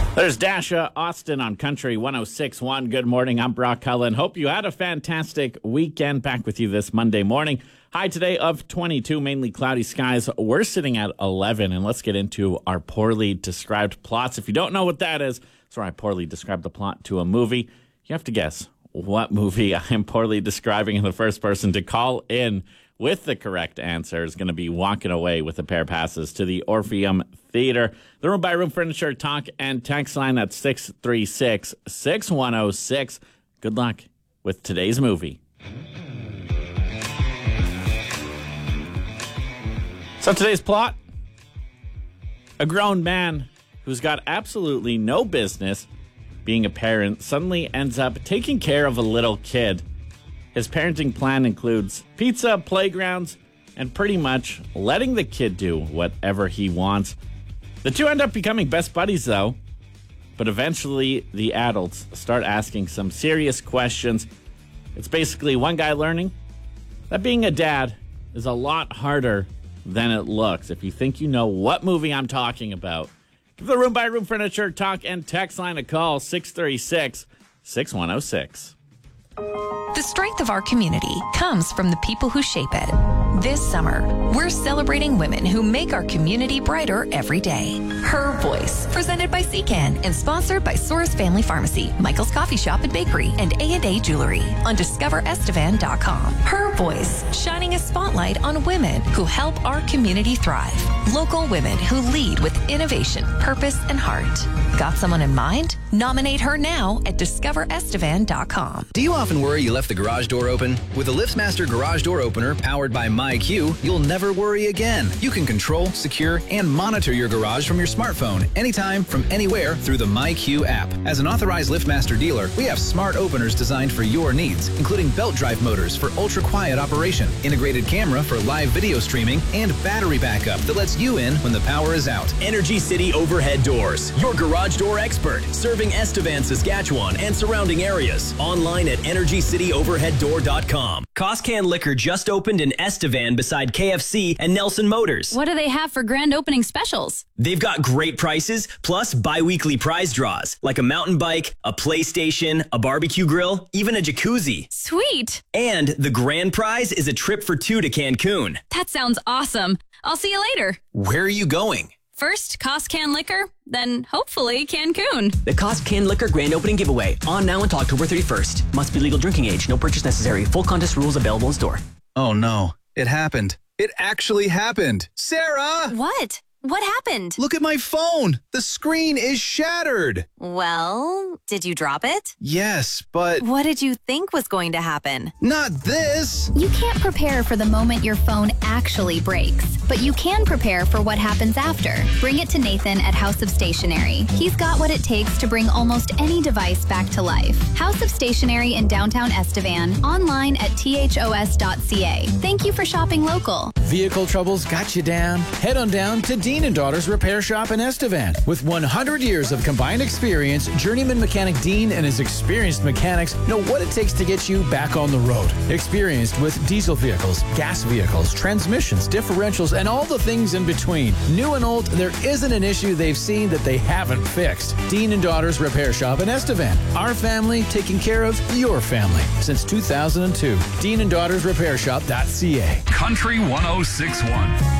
There's Dasha Austin on Country 106.1. Good morning. I'm Brock Cullen. Hope you had a fantastic weekend. Back with you this Monday morning. High today of 22, mainly cloudy skies. We're sitting at 11, and let's get into our poorly described plots. If you don't know what that is, that's where I poorly describe the plot to a movie. You have to guess what movie I am poorly describing, and the first person to call in with the correct answer is going to be walking away with a pair of passes to the Orpheum Theater. The Room by Room Furniture Talk and Text line at 636-6106. Good luck with today's movie. So today's plot, a grown man who's got absolutely no business being a parent suddenly ends up taking care of a little kid. His parenting plan includes pizza, playgrounds, and pretty much letting the kid do whatever he wants. The two end up becoming best buddies, though, but eventually the adults start asking some serious questions. It's basically one guy learning that being a dad is a lot harder than it looks. If you think you know what movie I'm talking about, give the Room by Room Furniture Talk and Text line a call, 636-6106. The strength of our community comes from the people who shape it. This summer, we're celebrating women who make our community brighter every day. Her Voice, presented by CCAN and sponsored by Soros Family Pharmacy, Michael's Coffee Shop and Bakery, and A&A Jewelry on DiscoverEstevan.com. Her Voice, shining a spotlight on women who help our community thrive. Local women who lead with innovation, purpose, and heart. Got someone in mind? Nominate her now at DiscoverEstevan.com. Do you often worry you left the garage door open? With the LiftsMaster Garage Door Opener powered by MyQ, you'll never worry again. You can control, secure, and monitor your garage from your smartphone anytime, from anywhere through the MyQ app. As an authorized LiftsMaster dealer, we have smart openers designed for your needs, including belt drive motors for ultra-quiet operation, integrated camera for live video streaming, and battery backup that lets you in when the power is out. Energy City Overhead Doors, your garage door expert, serving Estevan, Saskatchewan, and surrounding areas. Online at EnergyCityOverheadDoor.com. Costcan Liquor just opened in Estevan beside KFC and Nelson Motors. What do they have for grand opening specials? They've got great prices, plus bi-weekly prize draws, like a mountain bike, a PlayStation, a barbecue grill, even a jacuzzi. Sweet! And the grand prize is a trip for two to Cancun. That sounds awesome. I'll see you later. Where are you going? First, Costcan Liquor, then hopefully Cancun. The Costcan Liquor Grand Opening Giveaway, on now until October 31st. Must be legal drinking age, no purchase necessary. Full contest rules available in store. Oh no, it happened. It actually happened. Sarah! What? What happened? Look at my phone. The screen is shattered. Well, did you drop it? Yes, but What did you think was going to happen? not this. You can't prepare for the moment your phone actually breaks, but you can prepare for what happens after. Bring it to Nathan at House of Stationery. He's got what it takes to bring almost any device back to life. House of Stationery in downtown Estevan, online at thos.ca. Thank you for shopping local. Vehicle troubles got you down? Head on down to Dean & Daughters Repair Shop in Estevan. With 100 years of combined experience, journeyman mechanic Dean and his experienced mechanics know what it takes to get you back on the road. Experienced with diesel vehicles, gas vehicles, transmissions, differentials, and all the things in between. New and old, there isn't an issue they've seen that they haven't fixed. Dean & Daughters Repair Shop in Estevan. Our family taking care of your family since 2002. Dean & Daughters Repair Shop.ca. Country 106.1.